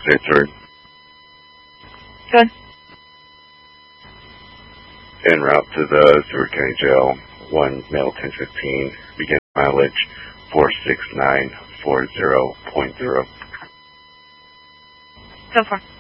Straight through. Good. En route to the Seward County Jail, 1 male 1015, begin mileage 46940.0. Go for it.